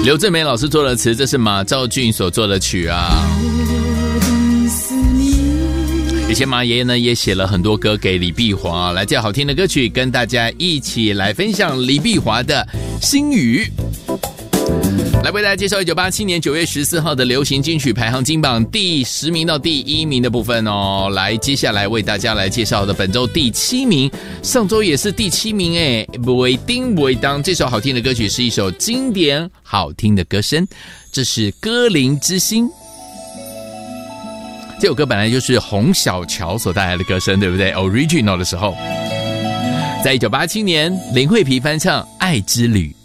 刘正梅老师做的词，这是马兆骏所做的曲啊。以前马爷爷呢也写了很多歌给李碧华，来这好听的歌曲跟大家一起来分享李碧华的心语。来为大家介绍1987年9月14号的流行金曲排行金榜第10名到第1名的部分哦。来，接下来为大家来介绍的本周第7名，上周也是第7名哎，尾丁尾当。这首好听的歌曲是一首经典好听的歌声，这是歌林之心。这首歌本来就是洪小乔所带来的歌声，对不对 ？Original 的时候，在1987年林慧萍翻唱《爱之旅》。